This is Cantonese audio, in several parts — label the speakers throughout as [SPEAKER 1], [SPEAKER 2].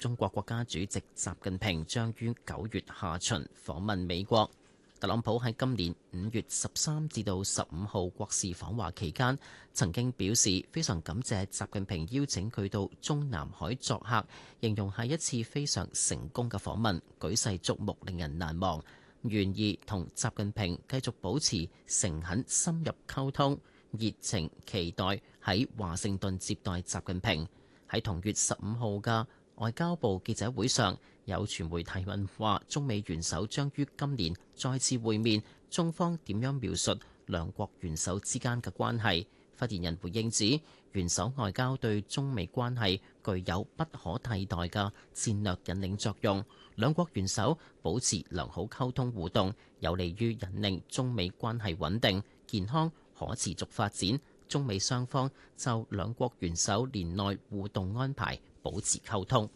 [SPEAKER 1] 中國國家主席習近平將於9月下旬訪問美國。特朗普喺今年5月13至到15號國事訪華期間，曾經表示非常感謝習近平邀請佢到中南海作客，形容係一次非常成功嘅訪問，舉世矚目，令人難忘。願意同習近平繼續保持誠懇深入溝通，熱情期待喺華盛頓接待習近平。喺同月15號嘅外交部記者會上，有傳媒提問話中美元首將於今年再次會面，中方點樣描述兩國元首之間嘅關係？發言人回應指，元首外交對中美關係具有不可替代嘅戰略引領作用，兩國元首保持良好溝通互動，有利於引領中美關係穩定、健康、可持續發展。中美雙方就兩國元首年內互動安排保持溝通。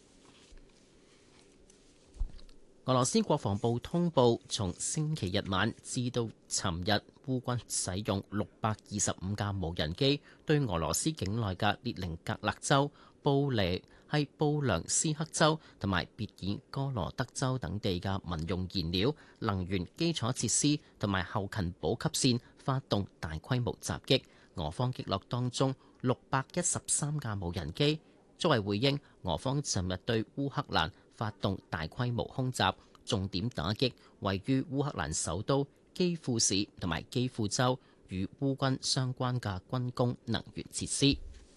[SPEAKER 1] 俄羅斯國防部通報，從星期日晚至到尋日，烏軍使用625架無人機對俄羅斯境內嘅列寧格勒州、布良斯克州同埋別爾哥羅德州等地嘅民用燃料、能源基礎設施同埋後勤補給線發動大規模襲擊。俄方擊落當中613架無人機。作為回應，俄方尋日對烏克蘭發動大規模空襲，重點打擊位於烏克蘭首都基輔市同埋基輔州與烏軍相關嘅軍工能源設施。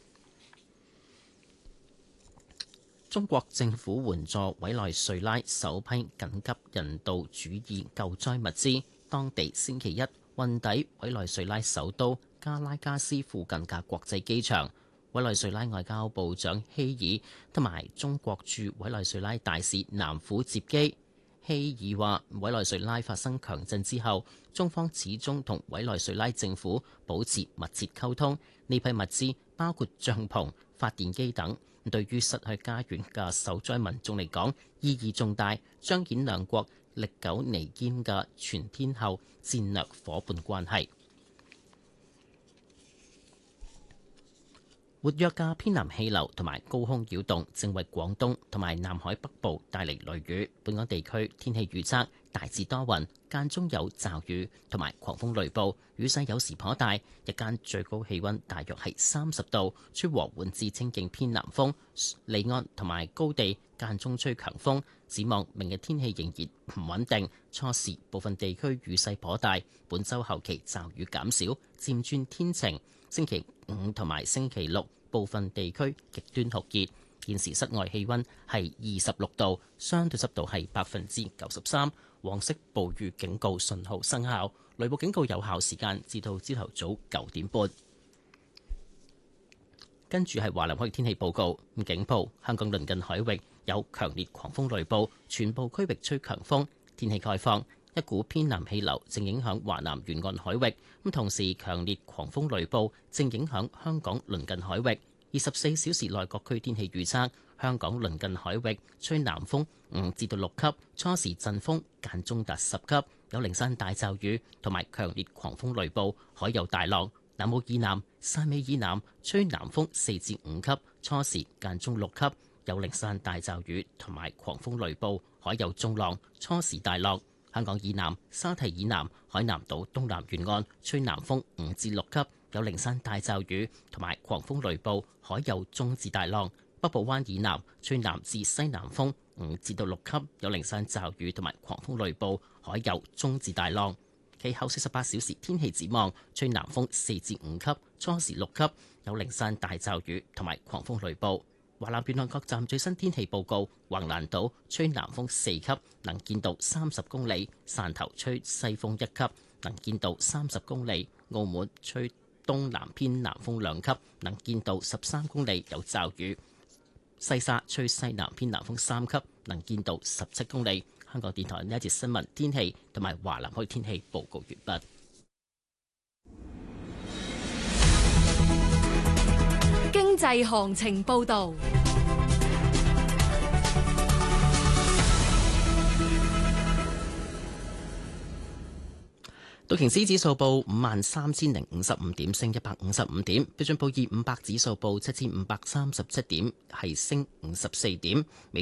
[SPEAKER 1] 中國政府援助委內瑞拉首批緊急人道主義救災物資，當地星期一運抵委內瑞拉首都加拉加斯附近嘅國際機場。委內瑞拉外交部長希爾同埋中國駐委內瑞拉大使南虎接機。希爾話：委內瑞拉發生強震之後，中方始終同委內瑞拉政府保持密切溝通。呢批物資包括帳篷、發電機等，對於失去家園嘅受災民眾嚟講意義重大，彰顯兩國歷久彌堅嘅全天候戰略夥伴關係。活躍嘅偏南氣流同埋高空擾動正為廣東同埋南海北部帶嚟雷雨。本港地區天氣預測大致多雲，間中有驟雨同埋狂風雷暴，雨勢有時頗大。日間最高氣溫大約係30度，吹和緩至清勁偏南風，離岸同埋高地間中吹強風。展望明日天氣仍然唔穩定，初時部分地區雨勢頗大。本週後期驟雨減少，漸轉天晴。星期5同埋星期6部分地區極端酷熱。現時室外氣溫係26度，相對濕度係93%。黃色暴雨警告信號生效，雷暴警告有效時間至到朝頭早9點半。跟住係華南區天氣報告。警報：香港鄰近海域有強烈狂風雷暴，全部區域吹強風。天氣概況：一股偏南氣流正影響華南沿岸海域，同時強烈狂風雷暴正影響香港鄰近海域。24小時內各區天氣預測：香港鄰近海域吹南風5至到6級，初時陣風間中達10級，有零散大驟雨同埋強烈狂風雷暴，海有大浪。南澳以南、汕尾以南吹南風4至5級，初時間中6級，有零散大驟雨同埋狂風雷暴，海有中浪，初時大浪。香港以南、沙堤以南、海南島東南沿岸吹南風5至6級，有零散大驟雨同埋狂風雷暴，海有中至大浪。北部灣以南吹南至西南風5至到6級，有零散驟雨同埋狂風雷暴，海有中至大浪。其後48小時天氣展望：吹南風4至5級，初時6級，有零散大驟雨同埋狂風雷暴。華南沿岸各站最新天氣報告：橫瀾島吹南風4級，能見度30公里；汕頭吹西風1級，能見度30公里；澳門吹東南偏南風2級，能見度13公里，有驟雨；西沙吹西南偏南風3級，能見度17公里。香港電台呢一節新聞天氣同埋華南區天氣報告完畢。
[SPEAKER 2] 經濟行情報導。
[SPEAKER 1] 道瓊斯指數報53,055點，升155點；標準普爾500指數報7537點，係升54點。